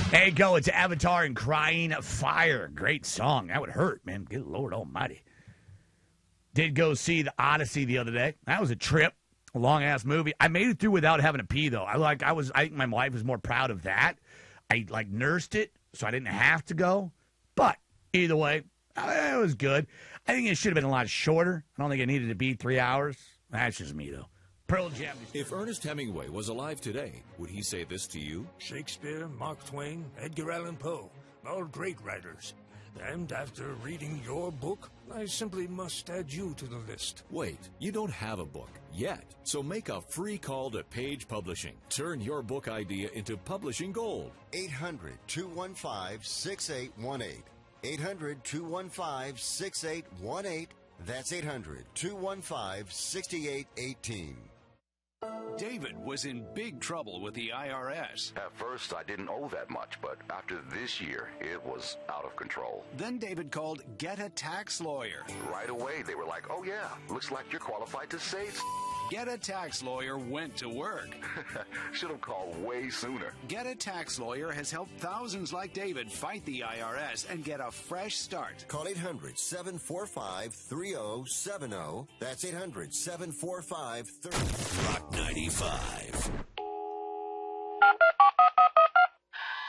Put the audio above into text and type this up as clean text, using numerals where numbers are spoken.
Hey, go. It's Avatar and Crying Fire. Great song. That would hurt, man. Good Lord almighty. Did go see the Odyssey the other day. That was a trip. A long-ass movie. I made it through without having to pee, though. I think my wife was more proud of that. I, nursed it, so I didn't have to go. But either way, it was good. I think it should have been a lot shorter. I don't think it needed to be 3 hours. That's just me, though. Pearl Jam. If Ernest Hemingway was alive today, would he say this to you? Shakespeare, Mark Twain, Edgar Allan Poe, all great writers. And after reading your book, I simply must add you to the list. Wait, you don't have a book yet. So make a free call to Page Publishing. Turn your book idea into publishing gold. 800-215-6818. 800-215-6818. That's 800-215-6818. David was in big trouble with the IRS. At first, I didn't owe that much, but after this year, it was out of control. Then David called Get a Tax Lawyer. Right away, they were like, oh yeah, looks like you're qualified to save. Get a Tax Lawyer went to work. Should have called way sooner. Get a Tax Lawyer has helped thousands like David fight the IRS and get a fresh start. Call 800-745-3070. That's 800-745-3070. Rock 95.